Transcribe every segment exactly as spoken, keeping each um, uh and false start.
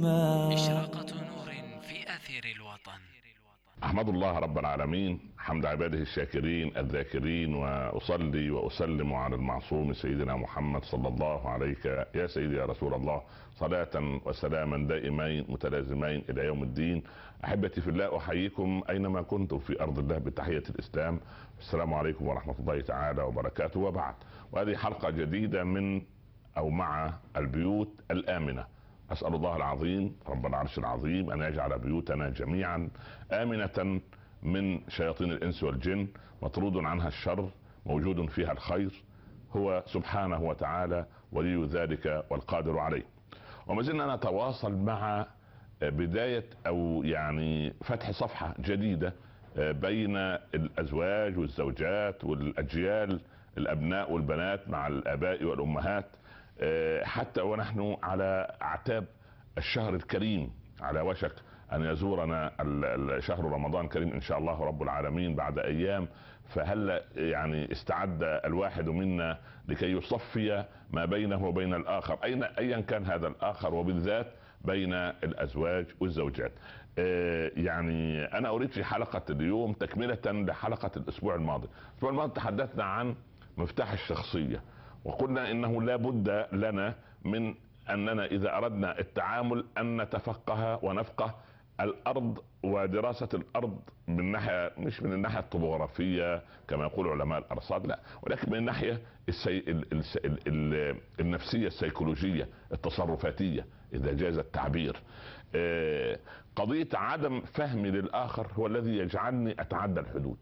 إشراقة نور في أثير الوطن. أحمد الله رب العالمين حمد عباده الشاكرين الذاكرين، وأصلي وأسلم على المعصوم سيدنا محمد صلى الله عليك يا سيدي يا رسول الله، صلاة وسلاما دائمين متلازمين إلى يوم الدين. أحبتي في الله، أحييكم أينما كنتم في أرض الله بتحية الإسلام. السلام عليكم ورحمة الله تعالى وبركاته. وبعد، وهذه حلقة جديدة من أو مع البيوت الآمنة. أسأل الله العظيم رب العرش العظيم أن يجعل بيوتنا جميعا آمنة من شياطين الإنس والجن، مطرود عنها الشر، موجود فيها الخير، هو سبحانه وتعالى ولي ذلك والقادر عليه. وما زلنا نتواصل مع بداية أو يعني فتح صفحة جديدة بين الأزواج والزوجات والأجيال، الأبناء والبنات مع الآباء والأمهات، حتى ونحن على اعتاب الشهر الكريم، على وشك ان يزورنا شهر رمضان الكريم ان شاء الله رب العالمين بعد ايام. فهل يعني استعد الواحد منا لكي يصفي ما بينه وبين الاخر، اين ايا كان هذا الاخر، وبالذات بين الازواج والزوجات. يعني انا اريد في حلقة اليوم تكملة لحلقة الاسبوع الماضي. الاسبوع الماضي تحدثنا عن مفتاح الشخصية، وقلنا انه لا بد لنا من اننا اذا اردنا التعامل ان نتفقه ونفقه الارض ودراسة الارض من ناحية، مش من الناحية الطبوغرافية كما يقول علماء الارصاد، لا، ولكن من الناحية السي... ال... ال... ال... ال... النفسية السيكولوجية التصرفاتية اذا جاز التعبير. آه... قضية عدم فهمي للاخر هو الذي يجعلني اتعدى الحدود.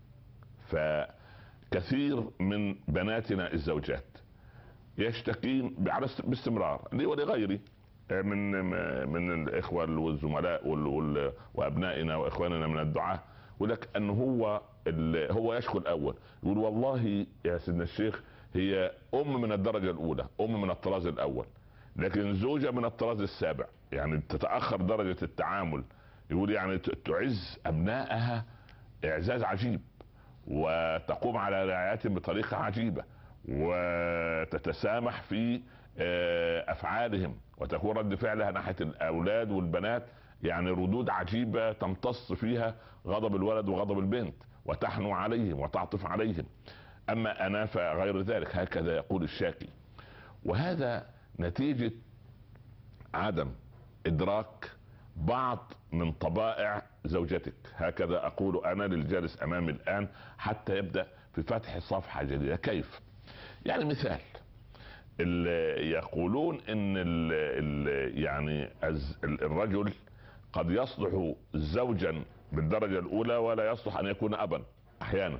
فكثير من بناتنا الزوجات يشتكين باستمرار لي ولغيري من من الاخوه والزملاء وابنائنا واخواننا من الدعاة، ولك ان هو هو يشكو الاول، يقول والله يا سيدنا الشيخ هي ام من الدرجه الاولى، ام من الطراز الاول، لكن زوجة من الطراز السابع، يعني تتاخر درجه التعامل. يقول يعني تعز ابنائها اعزاز عجيب، وتقوم على رعايتهم بطريقه عجيبه، وتتسامح في افعالهم، وتكون رد فعلها ناحيه الاولاد والبنات يعني ردود عجيبه تمتص فيها غضب الولد وغضب البنت، وتحنو عليهم وتعطف عليهم. اما انا فغير ذلك، هكذا يقول الشاكي. وهذا نتيجه عدم ادراك بعض من طبائع زوجتك، هكذا اقول انا للجالس امامي الان، حتى يبدأ في فتح صفحة جديدة. كيف؟ يعني مثال، يقولون ان ال ال يعني الرجل قد يصلح زوجا بالدرجة الاولى ولا يصلح ان يكون ابا احيانا،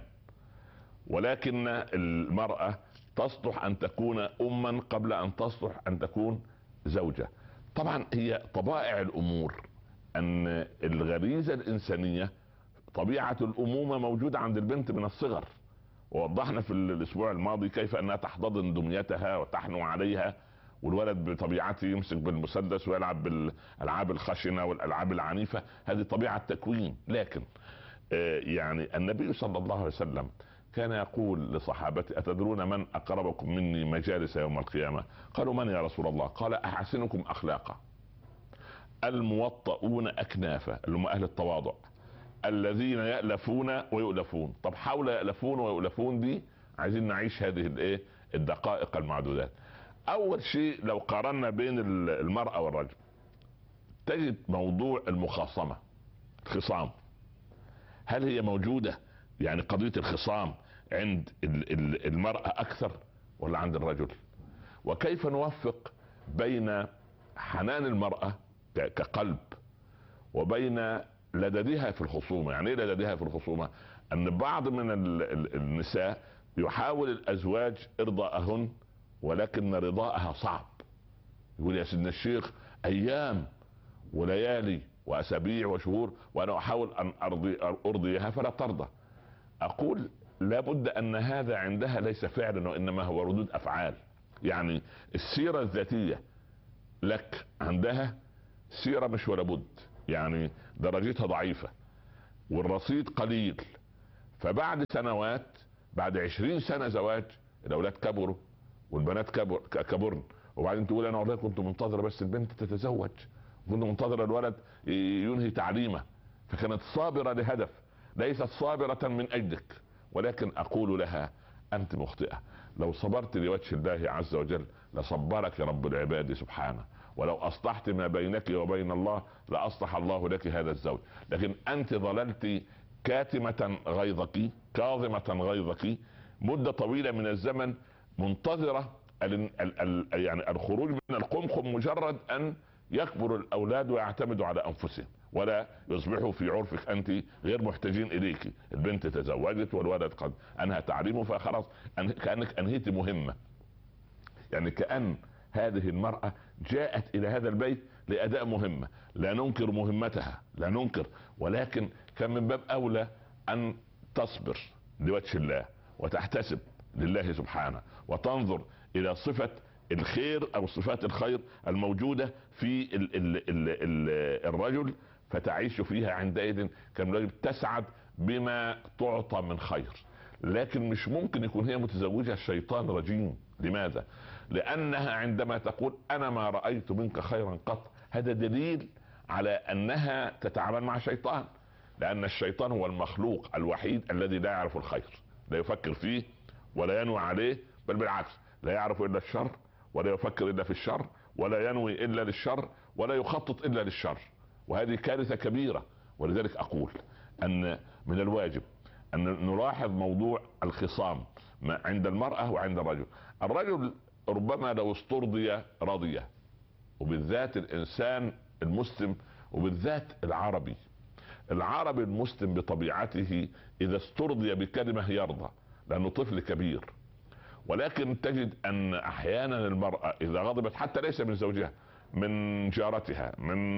ولكن المرأة تصلح ان تكون اما قبل ان تصلح ان تكون زوجة. طبعا هي طبائع الامور، ان الغريزة الانسانية طبيعة الامومة موجودة عند البنت من الصغر، ووضحنا في الاسبوع الماضي كيف انها تحتضن دميتها وتحنو عليها، والولد بطبيعته يمسك بالمسدس ويلعب بالالعاب الخشنة والالعاب العنيفة، هذه طبيعة تكوين. لكن آه يعني النبي صلى الله عليه وسلم كان يقول لصحابته: أتدرون من أقربكم مني مجالس يوم القيامة؟ قالوا: من يا رسول الله؟ قال: أحسنكم أخلاقا، الموطؤون أكنافا، اللي هم أهل التواضع، الذين يألفون ويؤلفون. طب حول يألفون ويؤلفون دي عايزين نعيش هذه الايه الدقائق المعدودات. أول شيء لو قارنا بين المرأة والرجل، تجد موضوع المخاصمة، الخصام، هل هي موجودة؟ يعني قضية الخصام عند المرأة أكثر ولا عند الرجل؟ وكيف نوفق بين حنان المرأة كقلب وبين لددها في الخصومة؟ يعني ايه لددها في الخصومة؟ ان بعض من النساء يحاول الازواج ارضاءهن، ولكن رضاءها صعب. يقول: يا سيدنا الشيخ ايام وليالي واسابيع وشهور وانا احاول ان ارضي ارضيها فلا ترضى. اقول لابد ان هذا عندها ليس فعلا وانما هو ردود افعال. يعني السيرة الذاتية لك عندها سيرة مش ولا بد، يعني درجتها ضعيفة والرصيد قليل، فبعد سنوات، بعد عشرين سنة زواج، الاولاد كبروا والبنات كبر كبرن، وبعدين تقول: انا والله كنت منتظرة بس البنت تتزوج كنت منتظر الولد ينهي تعليمه، فكانت صابرة لهدف، ليست صابرة من اجلك. ولكن اقول لها انت مخطئة، لو صبرت لوجه الله عز وجل لصبرك رب العباد سبحانه، ولو اصلحت ما بينك وبين الله لاصلح الله لك هذا الزوج. لكن انت ظللت كاتمة غيظك، كاظمة غيظك مدة طويلة من الزمن، منتظرة ال ال ال يعني الخروج من القمقم مجرد ان يكبر الاولاد ويعتمدوا على انفسهم ولا يصبحوا في عرفك انت غير محتاجين اليك. البنت تزوجت والولد قد انهى تعليمه، فخلاص أن كانك انهيت مهمه. يعني كأن هذه المرأة جاءت الى هذا البيت لاداء مهمة، لا ننكر مهمتها، لا ننكر، ولكن كان من باب اولى ان تصبر لوجه الله وتحتسب لله سبحانه وتنظر الى صفة الخير او صفات الخير الموجودة في ال ال ال ال الرجل، فتعيش فيها عندئذ كان تسعد بما تعطى من خير. لكن مش ممكن يكون هي متزوجة الشيطان رجيم. لماذا؟ لانها عندما تقول انا ما رأيت منك خيرا قط، هذا دليل على انها تتعامل مع شيطان، لان الشيطان هو المخلوق الوحيد الذي لا يعرف الخير، لا يفكر فيه ولا ينوي عليه، بل بالعكس لا يعرف الا الشر ولا يفكر الا في الشر ولا ينوي الا للشر ولا يخطط الا للشر، وهذه كارثة كبيرة. ولذلك اقول ان من الواجب ان نلاحظ موضوع الخصام عند المرأة وعند الرجل. الرجل ربما لو استرضي رضي، وبالذات الانسان المسلم وبالذات العربي. العربي المسلم بطبيعته اذا استرضي بكلمة يرضى لانه طفل كبير. ولكن تجد ان احيانا المرأة اذا غضبت حتى ليس من زوجها، من جارتها،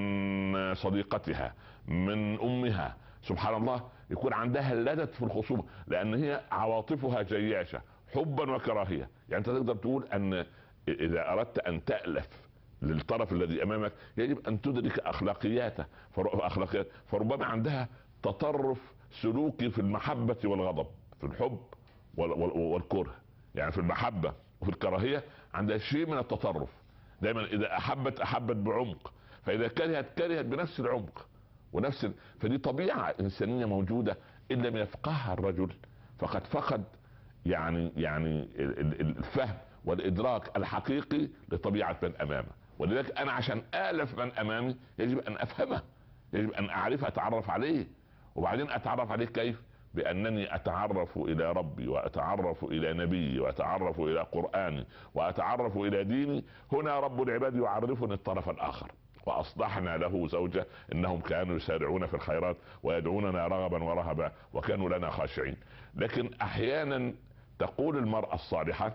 من صديقتها، من امها، سبحان الله يكون عندها اللدد في الخصومة، لان هي عواطفها جياشة حبا وكراهية. يعني انت تقدر تقول ان اذا اردت ان تألف للطرف الذي امامك يجب ان تدرك اخلاقياته، اخلاقيات فربما عندها تطرف سلوكي في المحبة والغضب، في الحب والكره. يعني في المحبة وفي الكراهية عندها شيء من التطرف. دائما اذا احبت احبت بعمق، فاذا كرهت كرهت بنفس العمق ونفس ال... فدي طبيعة انسانية موجودة. ان لم يفقهها الرجل فقد فقد يعني يعني الفهم والادراك الحقيقي لطبيعة من امامه. ولذلك انا عشان الف من امامي يجب ان افهمه، يجب ان اعرفه، اتعرف عليه. وبعدين اتعرف عليه كيف؟ بانني اتعرف الى ربي واتعرف الى نبيي واتعرف الى قرآني واتعرف الى ديني. هنا رب العباد يعرفني الطرف الاخر. واصلحنا له زوجة انهم كانوا يسارعون في الخيرات ويدعوننا رغبا ورهبا وكانوا لنا خاشعين. لكن احيانا تقول المرأة الصالحة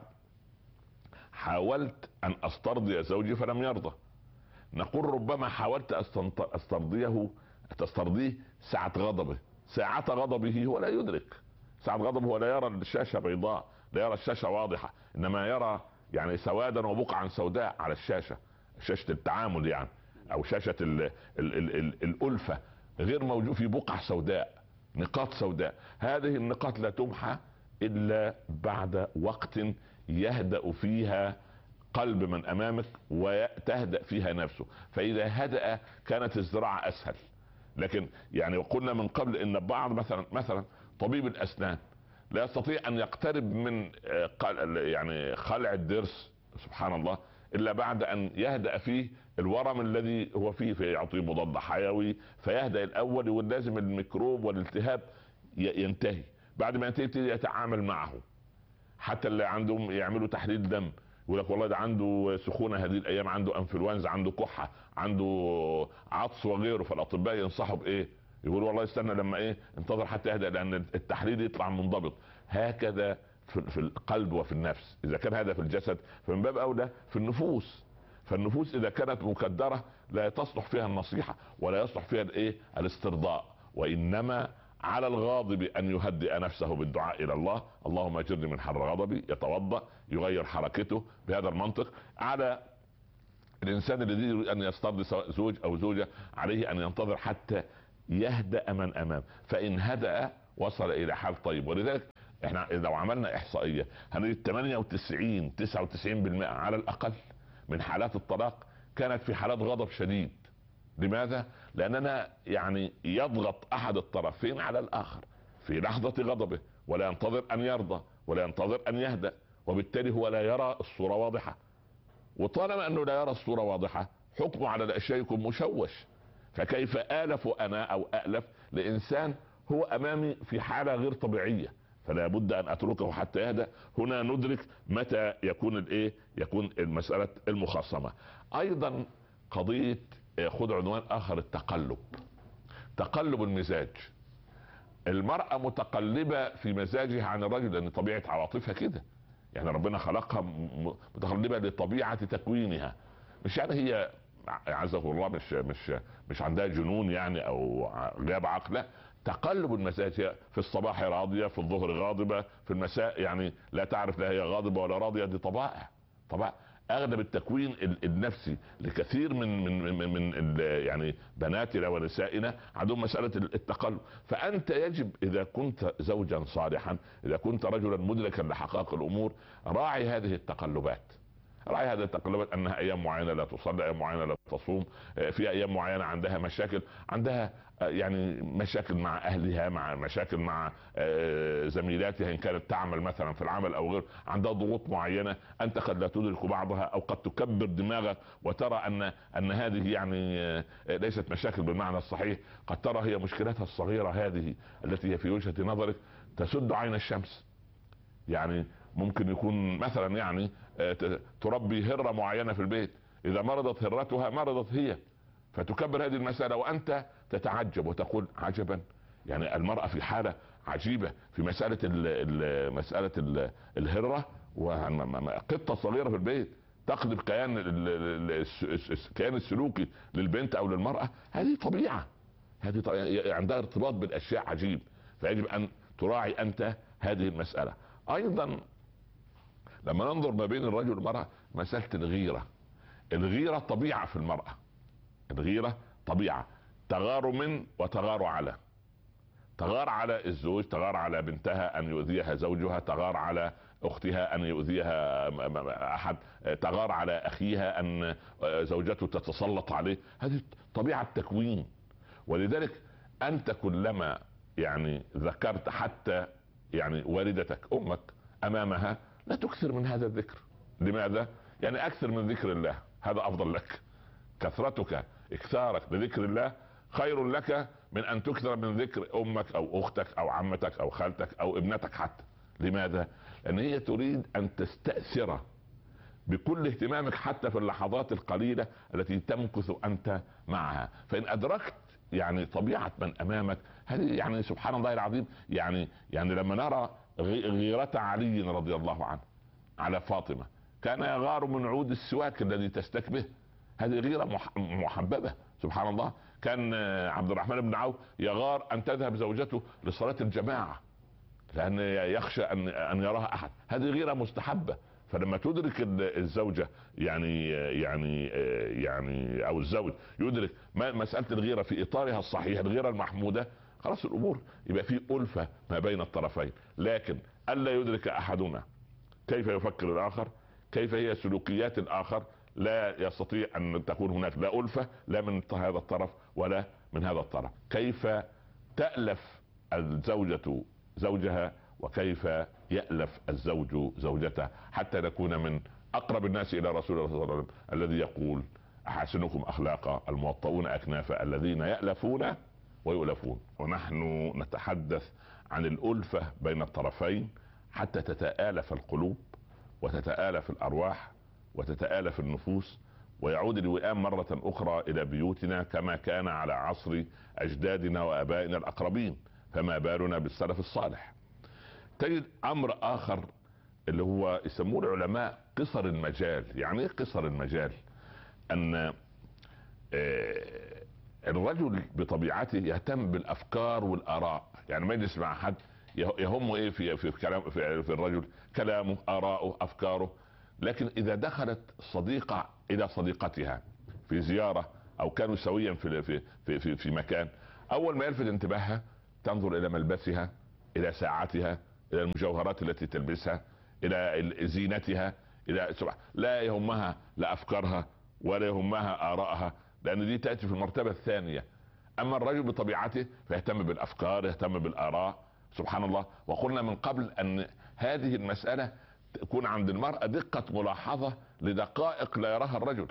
حاولت ان استرضي زوجي فلم يرضى. نقول ربما حاولت استرضيه تسترضيه ساعة غضبه، ساعة غضبه هو لا يدرك. ساعة غضبه هو لا يرى الشاشة بيضاء، لا يرى الشاشة واضحة، انما يرى يعني سوادا وبقعا سوداء على الشاشة، شاشة التعامل يعني، او شاشة ال ال ال ال الألفة غير موجود، في بقع سوداء، نقاط سوداء. هذه النقاط لا تمحى الا بعد وقت يهدأ فيها قلب من امامك وتهدأ فيها نفسه. فاذا هدأ كانت الزراعة اسهل. لكن يعني قلنا من قبل ان بعض مثلا مثلا طبيب الاسنان لا يستطيع ان يقترب من يعني خلع الضرس سبحان الله الا بعد ان يهدأ فيه الورم الذي هو فيه، فيعطيه مضاد حيوي فيهدأ الاول، واللازم الميكروب والالتهاب ينتهي. بعد ما ينتهي يبتدي يتعامل معه. حتى اللي عندهم يعملوا تحليل دم يقول لك والله ده عنده سخونة هذه الايام، عنده انفلونزا، عنده كحة، عنده عطس وغيره. فالاطباء ينصحوا بايه؟ يقولوا والله استنى لما ايه انتظر حتى يهدأ لان التحليل يطلع منضبط. هكذا في القلب وفي النفس. اذا كان هذا في الجسد فمن باب اولى في النفوس. فالنفوس اذا كانت مكدرة لا تصلح فيها النصيحة ولا يصلح فيها الايه الاسترضاء، وانما على الغاضب ان يهدئ نفسه بالدعاء الى الله، اللهم اجرني من حر غضبي، يتوضا يغير حركته بهذا المنطق. على الانسان الذي يريد ان يسترضي زوج او زوجة عليه ان ينتظر حتى يهدأ من امام، فان هدأ وصل الى حال طيب. ولذلك احنا لو عملنا احصائية هنجد ثمانية وتسعين تسعة وتسعين بالمئة على الاقل من حالات الطلاق كانت في حالات غضب شديد. لماذا؟ لاننا يعني يضغط احد الطرفين على الاخر في لحظة غضبه، ولا ينتظر ان يرضى ولا ينتظر ان يهدأ، وبالتالي هو لا يرى الصورة واضحة. وطالما انه لا يرى الصورة واضحة، حكمه على الاشياء يكون مشوش. فكيف الف انا او الف لانسان هو امامي في حالة غير طبيعية، فلا بد ان اتركه حتى يهدأ. هنا ندرك متى يكون الايه يكون المسألة المخاصمة. ايضا قضية، خذ عنوان اخر، التقلب. تقلب المزاج. المرأة متقلبة في مزاجها عن الرجل، لان طبيعة عواطفها كده. يعني ربنا خلقها متقلبة لطبيعة تكوينها. مش يعني هي عزه الله مش مش مش عندها جنون يعني او غياب عقل، لا. تقلب المزاج، في الصباح راضية، في الظهر غاضبة، في المساء يعني لا تعرف لا هي غاضبة ولا راضية. دي طبائع طبائع اغلب التكوين النفسي لكثير من من من, من يعني بناتنا ونسائنا عندهم مسألة التقلب. فانت يجب اذا كنت زوجا صالحا، اذا كنت رجلا مدركا لحقائق الامور، راعي هذه التقلبات. راعي هذه التقلبات، انها ايام معينه لا تصلي، ايام معينه لا تصوم، في ايام معينه عندها مشاكل، عندها يعني مشاكل مع اهلها، مع مشاكل مع زميلاتها ان كانت تعمل مثلا في العمل او غير، عندها ضغوط معينه انت قد لا تدرك بعضها، او قد تكبر دماغك وترى ان ان هذه يعني ليست مشاكل بالمعنى الصحيح. قد ترى هي مشكلتها الصغيره هذه التي هي في وجهه نظرك تسد عين الشمس. يعني ممكن يكون مثلا يعني تربي هرة معينة في البيت، اذا مرضت هرتها مرضت هي، فتكبر هذه المسألة وانت تتعجب وتقول عجبا. يعني المرأة في حالة عجيبة في مسألة ال ال مسألة ال الهرة، وقطة صغيرة في البيت تقلب كيان الكيان السلوكي للبنت او للمرأة. هذه طبيعة، هذه طبيعة. عندها ارتباط بالاشياء عجيب، فيجب ان تراعي انت هذه المسألة. ايضا لما ننظر ما بين الرجل والمرأة، مسألة الغيرة. الغيرة طبيعة في المرأة، الغيرة طبيعة، تغار من وتغار على. تغار على الزوج، تغار على بنتها ان يؤذيها زوجها، تغار على اختها ان يؤذيها احد، تغار على اخيها ان زوجته تتسلط عليه. هذه طبيعة تكوين. ولذلك انت كلما يعني ذكرت حتى يعني والدتك امك امامها، لا تكثر من هذا الذكر. لماذا؟ يعني اكثر من ذكر الله، هذا افضل لك. كثرتك اكثارك لذكر الله خير لك من ان تكثر من ذكر امك او اختك او عمتك او خالتك او ابنتك حتى. لماذا؟ لان هي تريد ان تستأثر بكل اهتمامك حتى في اللحظات القليلة التي تمكث انت معها. فان ادركت يعني طبيعة من امامك، هذه يعني سبحان الله العظيم. يعني يعني لما نرى غيرة علي رضي الله عنه على فاطمة، كان يغار من عود السواك الذي تستك به. هذه غيرة محببة سبحان الله. كان عبد الرحمن بن عوف يغار ان تذهب زوجته لصلاة الجماعة لان يخشى ان ان يراها احد. هذه غيرة مستحبة. فلما تدرك الزوجة يعني يعني يعني او الزوج يدرك مسألة الغيرة في اطارها الصحيح، الغيرة المحمودة، خلاص الامور يبقى في ألفة ما بين الطرفين. لكن الا يدرك احدنا كيف يفكر الاخر، كيف هي سلوكيات الاخر، لا يستطيع ان تكون هناك لا ألفة لا من هذا الطرف ولا من هذا الطرف. كيف تألف الزوجة زوجها، وكيف يألف الزوج زوجته، حتى نكون من اقرب الناس الى رسول الله صلى الله عليه وسلم الذي يقول احسنكم اخلاقا الموطؤون اكنافا الذين يألفون ويؤلفون. ونحن نتحدث عن الألفة بين الطرفين حتى تتآلف القلوب وتتآلف الارواح وتتآلف النفوس، ويعود الوئام مرة اخرى الى بيوتنا كما كان على عصر اجدادنا وابائنا الاقربين. فما بالنا بالسلف الصالح. تجد امر اخر اللي هو يسموه العلماء قصر المجال. يعني ايه قصر المجال؟ ان الرجل بطبيعته يهتم بالافكار والاراء. يعني ما يجلس مع حد يهمه ايه في في كلام في, في الرجل، كلامه، اراءه، افكاره. لكن اذا دخلت صديقة الى صديقتها في زيارة او كانوا سويا في في في في, في مكان، اول ما يلفت انتباهها تنظر الى ملبسها، الى ساعتها، الى المجوهرات التي تلبسها، الى زينتها، الى لا يهمها لا افكارها ولا يهمها ارائها، لان دي تاتي في المرتبه الثانيه. اما الرجل بطبيعته فيهتم بالافكار، يهتم بالاراء. سبحان الله. وقلنا من قبل ان هذه المساله تكون عند المراه دقه ملاحظه لدقائق لا يراها الرجل.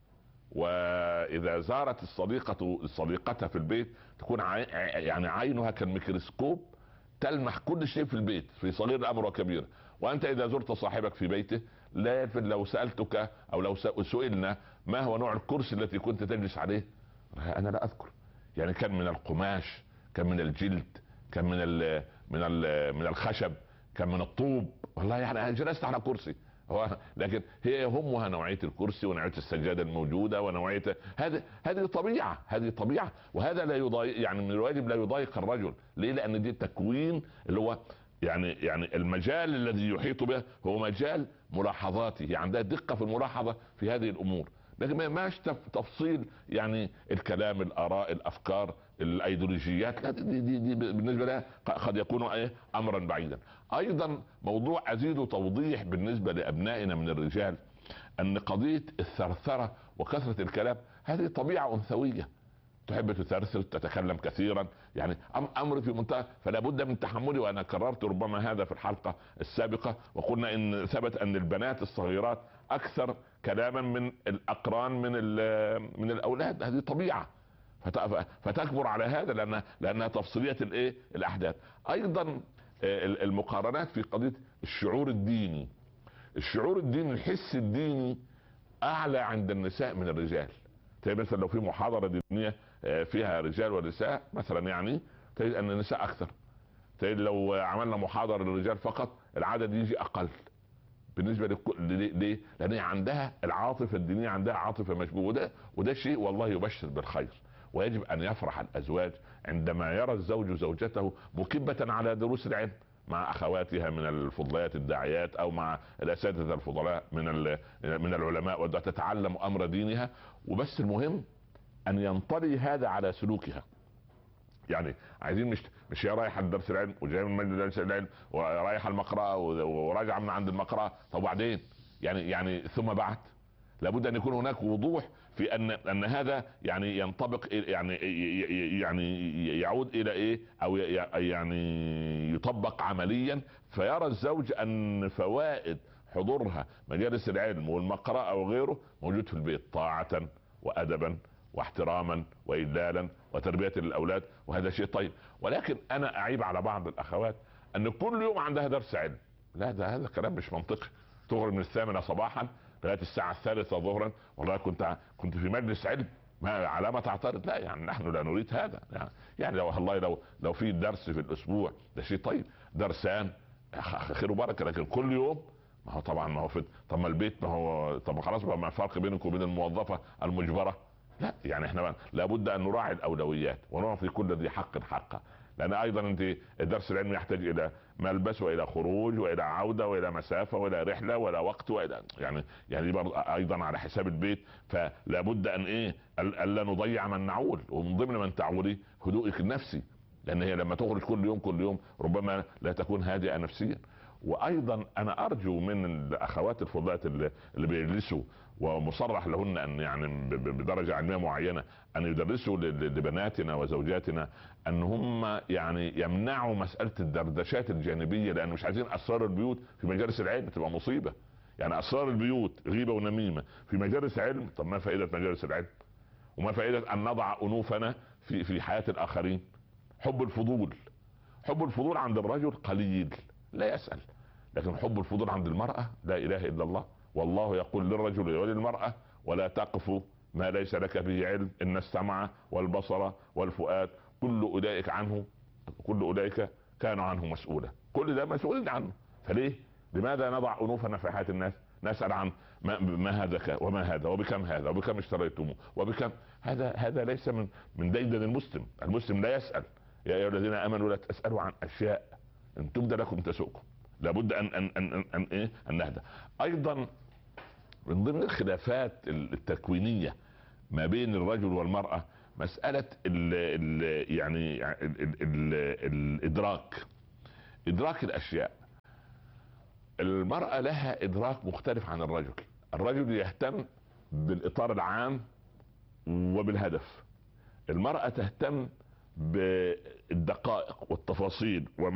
واذا زارت الصديقه صديقتها في البيت تكون عي... يعني عينها كالميكروسكوب، تلمح كل شيء في البيت في صغير الامر وكبير. وانت اذا زرت صاحبك في بيته لا يلفت لو سالتك او لو سئلنا ما هو نوع الكرسي التي كنت تجلس عليه، انا لا اذكر. يعني كان من القماش، كان من الجلد، كان من ال من ال من الخشب، كان من الطوب. والله يعني جلست على كرسي هو، لكن هي يهمها نوعيه الكرسي ونوعيه السجاده الموجوده ونوعيه هذه. هذه طبيعه، هذه طبيعه. وهذا لا يضايق، يعني من الواجب لا يضايق الرجل. ليه؟ لان دي التكوين اللي هو يعني يعني المجال الذي يحيط به هو مجال ملاحظاته. هي عندها دقه في الملاحظه في هذه الامور، لكن ما ماش تفصيل يعني الكلام، الاراء، الافكار، الايديولوجيات. لا، دي, دي, دي بالنسبه لها قد يكون ايه امرا بعيدا. ايضا موضوع ازيد توضيح بالنسبه لابنائنا من الرجال، ان قضيه الثرثره وكثره الكلام هذه طبيعه انثويه، تحب تثرثر، تتكلم كثيرا، يعني امر في منتهى، فلا بد من تحمله. وانا كررت ربما هذا في الحلقه السابقه، وقلنا ان ثبت ان البنات الصغيرات اكثر كلاما من الاقران من من الاولاد. هذه طبيعه فتكبر على هذا لانها لانها تفصيليه الايه الاحداث. ايضا المقارنات في قضيه الشعور الديني. الشعور الديني، الحس الديني اعلى عند النساء من الرجال. تجد مثلا لو في محاضره دينيه فيها رجال ونساء مثلا، يعني تجد ان النساء اكثر. تجد لو عملنا محاضره للرجال فقط العدد يجي اقل بالنسبه لكل. ليه؟ لان عندها العاطفه الدينيه، عندها عاطفه مشبوهه. وده وده شيء والله يبشر بالخير. ويجب ان يفرح الازواج عندما يرى الزوج زوجته مكبه على دروس العلم مع اخواتها من الفضليات الداعيات او مع الاساتذه الفضلاء من من العلماء، وتتعلم امر دينها. وبس المهم ان ينطلي هذا على سلوكها. يعني عايزين مش مش هي رايحه لدرس العلم وجايه من مجلس درس العلم ورايحه المقرأة وراجعه من عند المقرأة، طب وبعدين يعني يعني ثم بعد لابد ان يكون هناك وضوح في ان ان هذا يعني ينطبق، يعني يعني يعود الى ايه، او يعني يطبق عمليا، فيرى الزوج ان فوائد حضورها مجالس العلم والمقرأة وغيره موجود في البيت، طاعة وادبا واحتراما واجلالا وتربيه للاولاد، وهذا شيء طيب. ولكن انا اعيب على بعض الاخوات ان كل يوم عندها درس علم. لا، ده هذا كلام مش منطقي. تغرب من الثامنه صباحا لغايه الساعه الثالثه ظهرا، والله كنت كنت في مجلس علم، ما علامه تعترض؟ لا، يعني نحن لا نريد هذا. يعني, يعني لو والله لو لو في درس في الاسبوع ده شيء طيب، درسان خير وبركه، لكن كل يوم ما هو طبعا ما هو في. طب ما البيت ما هو، طب خلاص بقى، ما الفرق بينك وبين الموظفه المجبره؟ لا، يعني احنا لابد ان نراعي الاولويات ونعطي كل ذي حق حقه. لان ايضا انت الدرس العلمي يحتاج الى ملبس والى خروج والى عوده والى مسافه والى رحله والى وقت والى يعني يعني برضه ايضا على حساب البيت. فلا بد ان ايه الا نضيع من نعول، ومن ضمن من تعولي هدوءك النفسي، لان هي لما تخرج كل يوم كل يوم ربما لا تكون هادئه نفسيا. وايضا انا ارجو من الاخوات الفضلات اللي, اللي بيجلسوا ومصرح لهن ان يعني بدرجه علميه معينه ان يدرسوا لبناتنا وزوجاتنا ان هم يعني يمنعوا مساله الدردشات الجانبيه، لان مش عايزين اسرار البيوت في مجالس العلم تبقى مصيبه. يعني اسرار البيوت غيبه ونميمه في مجالس علم، طب ما فائده مجالس العلم؟ وما فائده ان نضع انوفنا في في حياه الاخرين؟ حب الفضول، حب الفضول عند الرجل قليل لا يسأل، لكن حب الفضول عند المرأة لا اله الا الله. والله يقول للرجل وللمرأة: ولا تقف ما ليس لك به علم، ان السمع والبصر والفؤاد كل اولئك عنه كل اولئك كانوا عنه مسؤولا. كل ده مسؤولين عنه. فليه لماذا نضع انوفنا في حياة الناس؟ نسأل عن ما, ما هذا وما هذا وبكم هذا وبكم اشتريتموه وبكم هذا. هذا ليس من من ديدن المسلم. المسلم لا يسأل. يا ايها الذين امنوا لا تسألوا عن اشياء ان تبد لكم تسؤكم. لابد ان ان ان ان, أن ايه ان نهدى. ايضا من ضمن الخلافات التكوينيه ما بين الرجل والمراه مساله ال ال يعني ال ال ال الادراك ادراك الاشياء. المراه لها ادراك مختلف عن الرجل. الرجل يهتم بالاطار العام وبالهدف. المرأة تهتم بالدقائق والتفاصيل